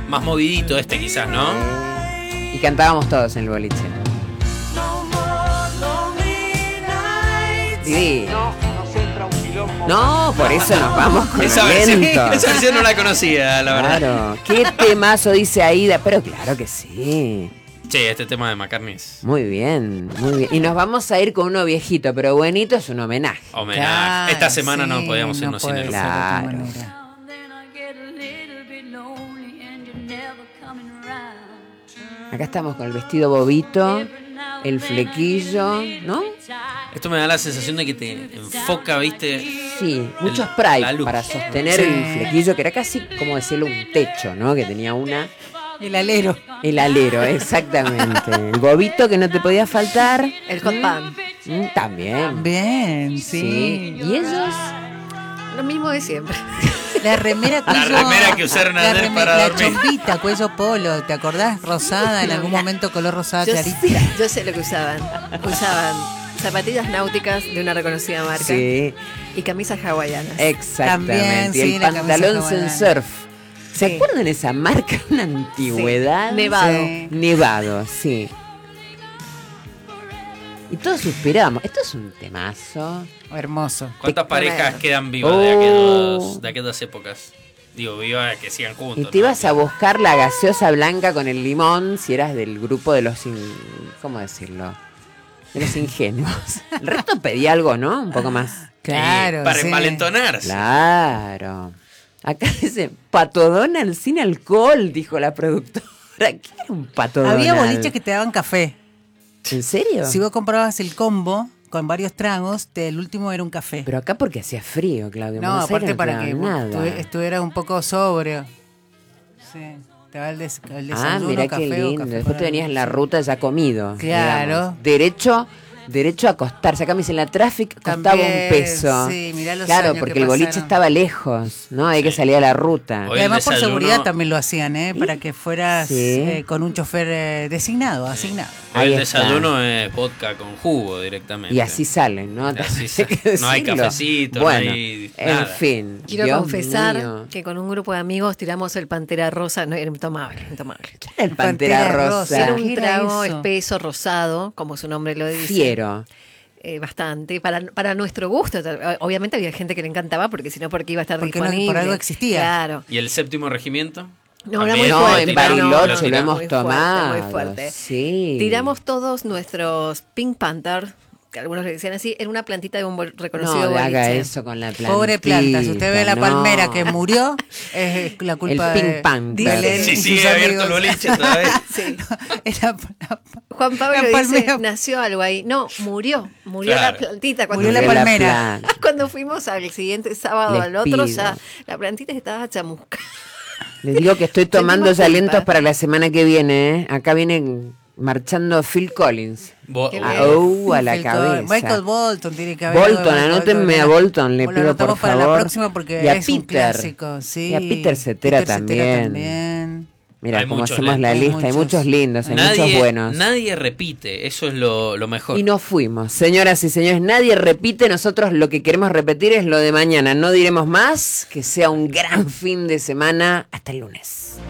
más movidito quizás, ¿no? Y cantábamos todos en el boliche. Sí. No, por eso nos vamos con esa lento. versión no la conocía, la verdad. Claro, qué temazo dice Aida, pero claro que sí. Che, este tema de McCartney es Muy bien, muy bien. Y nos vamos a ir con uno viejito, pero buenito, es un homenaje. homenaje. Claro, Esta semana sí, no podíamos irnos sin puede él. ser de otra Claro. manera. Acá estamos con el vestido bobito, el flequillo, ¿no? Esto me da la sensación de que te enfoca, ¿viste? Sí, mucho la spray luz. para sostener Sí. el flequillo, que era casi como decirlo un techo, ¿no? Que tenía El alero. el alero, exactamente. El bobito que no te podía faltar. El hot pan. También. Bien, Sí. sí. Y ellos, Lo mismo de siempre. La remera remera que usaron ayer para la dormir. chompita, cuello polo, ¿te acordás? Rosada, en algún momento color rosada clarita. Yo sé lo que usaban. Usaban zapatillas náuticas de una reconocida marca sí, y camisas hawaianas. exactamente. También, y sí, el la camisa pantalón hawaiana. sin surf. ¿Se Sí. acuerdan de esa marca? Una antigüedad. Sí. Nevado. Sí. Nevado, sí. Y todos suspiramos. Esto es un temazo. Hermoso. ¿Cuántas parejas Tremendo. quedan vivas de aquellas épocas? Digo, vivas que sigan juntos. Y te ibas a buscar la gaseosa blanca con el limón si eras del grupo de los... ¿Cómo decirlo? De los ingenuos. El resto pedía algo, ¿no? Un poco más. Claro. Para sí. envalentonarse. Claro. Acá dice, Pato Donald sin alcohol, dijo la productora. ¿Qué era un Pato Donald? Había boliches que te daban café. ¿En serio? Si vos comprabas el combo con varios tragos, el último era un café. Pero acá porque hacía frío, Claudio. No, Buenos Aires aparte no te para daban que nada. estuvieras un poco sobrio. Sí. Te va el desayuno, Ah, mirá café qué o lindo. café Después para te venías en la sí. ruta ya comido. Claro. Digamos. Derecho a acostarse. Acá me dicen la traffic costaba También, un peso. sí, mirá los claro, años porque que el boliche pasaron. estaba lejos, ¿no? Hay que salir a la ruta. Hoy Y además el por desayuno- seguridad también lo hacían, para que fueras Sí. con un chofer designado, asignado. Ahí El está. desayuno es vodka con jugo directamente. Y así salen, ¿no? Y así Hay que no hay decirlo. cafecito, bueno, no hay en nada. fin. Quiero Dios confesar mío. que con un grupo de amigos tiramos el Pantera Rosa. No, era intomable, intomable. El Pantera Pantera Rosa. Rosa. Era ¿Qué un era trago eso? espeso, rosado, como su nombre lo dice. Fiero. Bastante. Para nuestro gusto. Obviamente había gente que le encantaba, porque si no, porque iba a estar Porque no, disponible. por algo existía. Claro. ¿Y el séptimo regimiento? No, era También, muy No, fuerte. en tiramos, Bariloche lo lo tiramos. hemos Muy fuerte, tomado. muy fuerte. Sí. Tiramos todos nuestros Pink Panther, que algunos le decían así, en una plantita de un reconocido No, haga boliche. eso con la plantita. Pobre planta, si usted ve la no. palmera que murió, es la culpa El de Pink Panther. de él Sí, y sus sigue abierto el amigos. boliche todavía. Sí. Era- Juan Pablo La dice, palmera. nació algo ahí. No, murió Claro. la plantita. Cuando, Murió la Murió palmera. planta. cuando fuimos al siguiente sábado Les al otro, pido. ya la plantita estaba chamusca. Les digo que estoy tomando Sentimos ya culpa. alientos para la semana que viene. ¿Eh? Acá viene marchando Phil Collins. Qué Ah, bien. a la Phil cabeza. Collins. Michael Bolton tiene que haber. Bolton, algo de anótenme Bolton. a Bolton, le O lo pido por anotamos para favor. la próxima porque Y a es un Peter. clásico. Sí. Y a Peter Cetera también. también. Mira, Hay como muchos, hacemos la hay lista, hay muchos. muchos lindos, hay muchos buenos. Nadie repite, eso es lo mejor. Y nos fuimos. Señoras y señores, nadie repite, nosotros lo que queremos repetir es lo de mañana. No diremos más, que sea un gran fin de semana. Hasta el lunes.